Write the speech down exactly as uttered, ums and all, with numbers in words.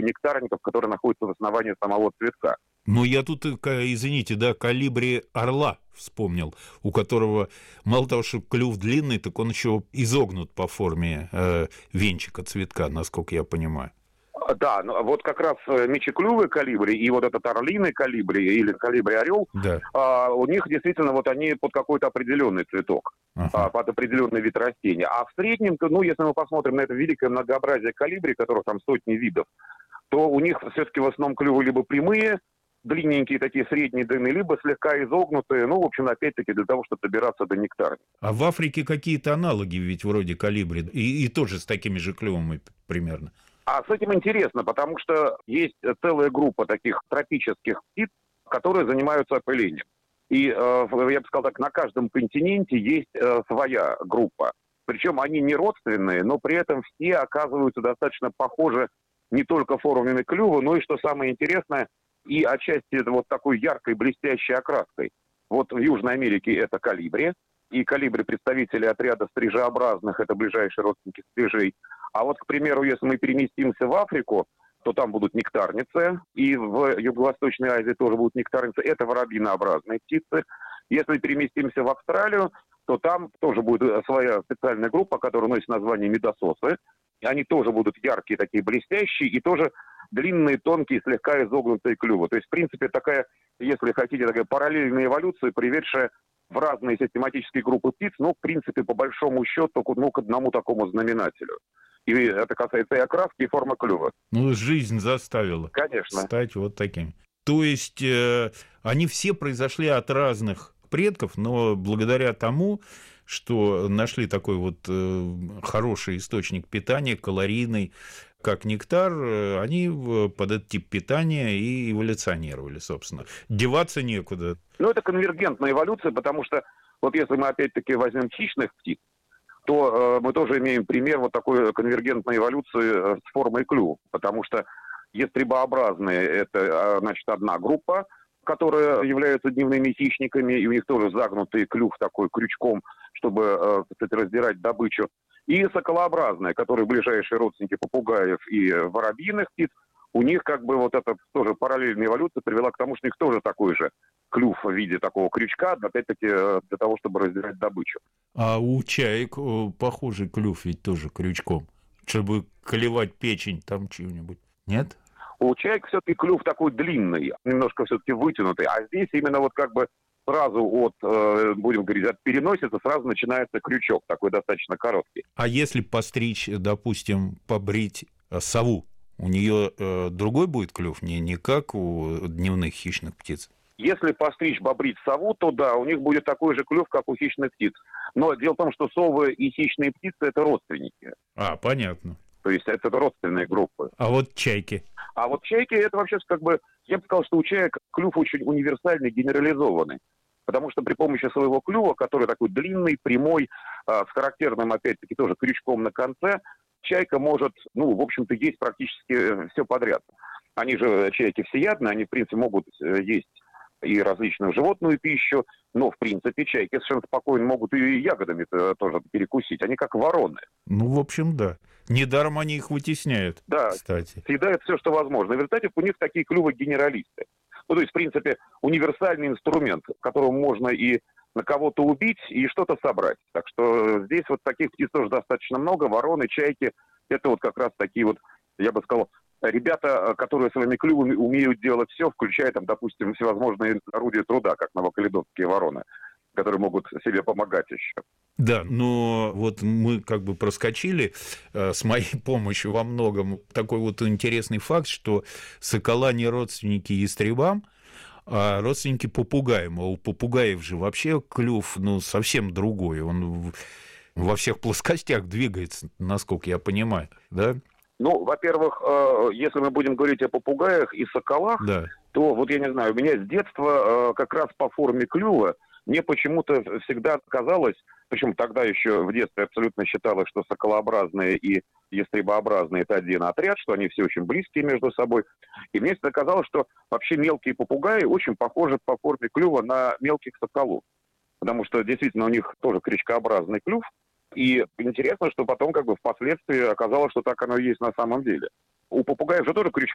нектарников, которые находятся в основании самого цветка. Ну, я тут, извините, да, колибри орла вспомнил, у которого мало того, что клюв длинный, так он еще изогнут по форме э, венчика цветка, насколько я понимаю. Да, ну, вот как раз мечеклювый колибри и вот этот орлиный колибри или колибри-орел, да. а, у них действительно вот они под какой-то определенный цветок, ага. а, под определенный вид растения. А в среднем, ну, если мы посмотрим на это великое многообразие колибри, которых там сотни видов, то у них все-таки в основном клювы либо прямые, длинненькие такие средние длины, либо слегка изогнутые, ну, в общем, опять-таки для того, чтобы добираться до нектара. А в Африке какие-то аналоги ведь вроде колибри, и, и тоже с такими же клювами примерно. А с этим интересно, потому что есть целая группа таких тропических птиц, которые занимаются опылением. И, э, я бы сказал так, на каждом континенте есть э, своя группа. Причем они не родственные, но при этом все оказываются достаточно похожи не только формами клюва, но и, что самое интересное, и отчасти вот такой яркой блестящей окраской. Вот в Южной Америке это колибри, и колибри представители отряда стрижеобразных, это ближайшие родственники стрижей. А вот, к примеру, если мы переместимся в Африку, то там будут нектарницы, и в Юго-Восточной Азии тоже будут нектарницы. Это воробьинообразные птицы. Если переместимся в Австралию, то там тоже будет своя специальная группа, которая носит название медососы. Они тоже будут яркие, такие блестящие, и тоже длинные, тонкие, слегка изогнутые клювы. То есть, в принципе, такая, если хотите, такая параллельная эволюция, приведшая в разные систематические группы птиц, но, в принципе, по большому счету, ну, к одному такому знаменателю. И это касается и окраски, и формы клюва. Ну, жизнь заставила. Конечно. Стать вот таким. То есть, э, они все произошли от разных предков, но благодаря тому, что нашли такой вот э, хороший источник питания, калорийный, как нектар, э, они под этот тип питания и эволюционировали, собственно. Деваться некуда. Ну, это конвергентная эволюция, потому что, вот если мы опять-таки возьмем хищных птиц, то э, мы тоже имеем пример вот такой конвергентной эволюции с формой клюва, потому что ястребообразные – это, значит, одна группа, которые являются дневными хищниками, и у них тоже загнутый клюв такой крючком, чтобы, э, кстати, раздирать добычу. И соколообразные, которые ближайшие родственники попугаев и воробьиных птиц, у них как бы вот эта тоже параллельная эволюция привела к тому, что у них тоже такой же клюв в виде такого крючка, опять-таки для того, чтобы раздирать добычу. А у чаек похожий клюв ведь тоже крючком, чтобы клевать печень там чего-нибудь, нет? У чаек все-таки клюв такой длинный, немножко все-таки вытянутый, а здесь именно вот как бы сразу от, э, будем говорить, от переносицы сразу начинается крючок, такой достаточно короткий. А если постричь, допустим, побрить сову, у нее э, другой будет клюв, не, не как у дневных хищных птиц? Если постричь, побрить сову, то да, у них будет такой же клюв, как у хищных птиц. Но дело в том, что совы и хищные птицы – это родственники. А, понятно. То есть это родственные группы. А вот чайки? А вот чайки – это вообще как бы… Я бы сказал, что у чаек клюв очень универсальный, генерализованный. Потому что при помощи своего клюва, который такой длинный, прямой, с характерным, опять-таки, тоже крючком на конце, чайка может, ну, в общем-то, есть практически все подряд. Они же, чайки всеядные, они, в принципе, могут есть и различную животную пищу, но, в принципе, чайки совершенно спокойно могут и ягодами тоже перекусить. Они как вороны. Ну, в общем, да. Недаром они их вытесняют, да, кстати. Съедают все, что возможно. И в результате у них такие клювы генералисты. Ну, то есть, в принципе, универсальный инструмент, которым можно и на кого-то убить, и что-то собрать. Так что здесь вот таких птиц тоже достаточно много. Вороны, чайки, это вот как раз такие вот, я бы сказал, ребята, которые своими клювами умеют делать все, включая, там, допустим, всевозможные орудия труда, как новокаледонские вороны, которые могут себе помогать еще. Да, но вот мы как бы проскочили э, с моей помощью во многом такой вот интересный факт, что сокола не родственники ястребам, а родственники попугаям. А у попугаев же вообще клюв, ну, совсем другой. Он во всех плоскостях двигается, насколько я понимаю, да? Ну, во-первых, э, если мы будем говорить о попугаях и соколах, да, то вот я не знаю, у меня с детства э, как раз по форме клюва мне почему-то всегда казалось, причем тогда еще в детстве абсолютно считалось, что соколообразные и ястребообразные – это один отряд, что они все очень близкие между собой. И мне всегда казалось, что вообще мелкие попугаи очень похожи по форме клюва на мелких соколов. Потому что действительно у них тоже крючкообразный клюв. И интересно, что потом как бы впоследствии оказалось, что так оно и есть на самом деле. У попугаев же тоже крючки